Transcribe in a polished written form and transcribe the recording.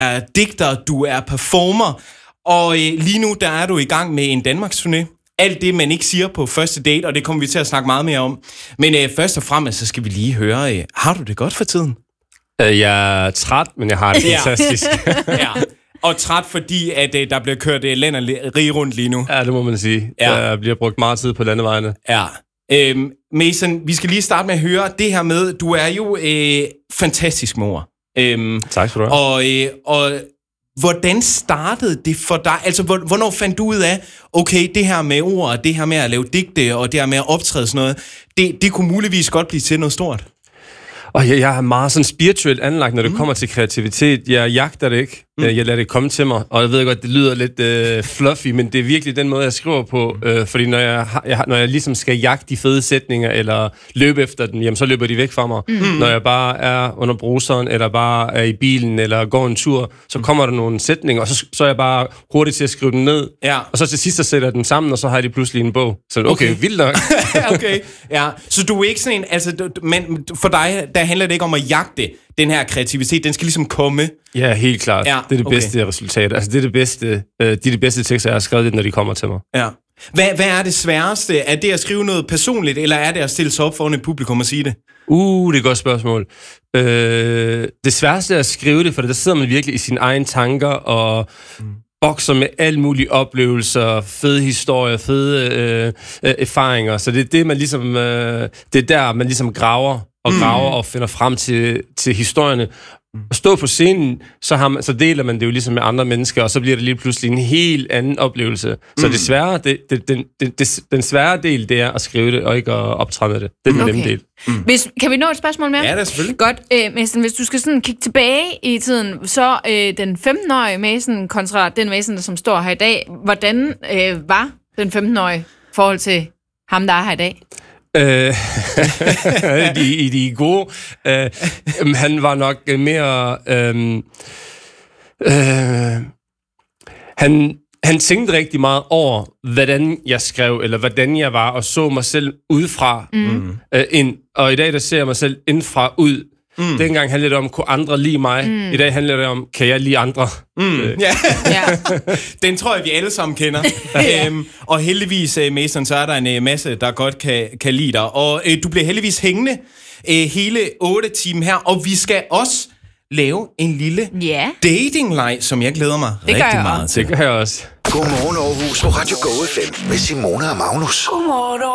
er digter, du er performer, og lige nu der er du i gang med en Danmarksturné. Alt det, man ikke siger på første date, og det kommer vi til at snakke meget mere om. Men først og fremmest, så skal vi lige høre, har du det godt for tiden? Jeg er træt, men jeg har det fantastisk. Ja. Og træt, fordi at der bliver kørt land og rige rundt lige nu. Ja, det må man sige. Ja. Der bliver brugt meget tid på landevejene. Ja. Mason, vi skal lige starte med at høre det her med, du er jo fantastisk mor. Tak skal du have. Og hvordan startede det for dig? Altså, hvornår fandt du ud af, okay, det her med ord, det her med at lave digte, og det her med at optræde sådan noget, det kunne muligvis godt blive til noget stort? Og jeg er meget sådan spirituelt anlagt, når det kommer til kreativitet. Jeg jagter det ikke. Jeg lader det komme til mig. Og jeg ved godt, det lyder lidt fluffy, men det er virkelig den måde, jeg skriver på. Fordi når jeg ligesom skal jagte de fede sætninger, eller løbe efter dem, jamen så løber de væk fra mig. Når jeg bare er under bruseren, eller bare er i bilen, eller går en tur, så kommer der nogle sætninger, og så er jeg bare hurtigt til at skrive dem ned. Ja. Og så til sidst, så sætter jeg dem sammen, og så har jeg pludselig en bog. Så okay, vildt nok. Okay, ja. Så du er ikke sådan en, altså, men for dig, der handler det ikke om at jagte den her kreativitet, den skal ligesom komme. Ja, helt klart. Ja, det er det bedste resultat. Altså, det er det bedste, de bedste tekster, jeg har skrevet, når de kommer til mig. Ja. Hvad er det sværeste? Er det at skrive noget personligt, eller er det at stille sig op foran et publikum og sige det? Det er et godt spørgsmål. Det sværeste er at skrive det, for der sidder man virkelig i sine egne tanker og bokser med alle mulige oplevelser, fede historier, fede erfaringer. Så det er det, man ligesom, det er der, man ligesom graver og finder frem til historierne. At stå på scenen, så deler man det jo ligesom med andre mennesker, og så bliver det lige pludselig en helt anden oplevelse. Så det svære, den svære del, det er at skrive det, og ikke at optræde med det. Det er den nemme del. Kan vi nå et spørgsmål mere? Ja, det er selvfølgelig. Godt. Mason, hvis du skal sådan kigge tilbage i tiden, så den 15-årige Mason kontra den Mason, som står her i dag, hvordan var den 15-årige forhold til ham, der er her i dag? I de gode. Han var nok mere... Han tænkte rigtig meget over, hvordan jeg skrev, eller hvordan jeg var, og så mig selv udefra ind. Og i dag, der ser jeg mig selv indfra ud. Dengang handlede det om, kunne andre lide mig? I dag handler det om, kan jeg lide andre? Ja. Den tror jeg, vi alle sammen kender. Og heldigvis, Mason, så er der en masse, der godt kan lide dig. Og du bliver heldigvis hængende hele 8 timer her, og vi skal også lave en lille dating-leg, som jeg glæder mig rigtig meget til. Det gør jeg også. Godmorgen Aarhus på Radio Go FM med Simone og Magnus. Godmorgen.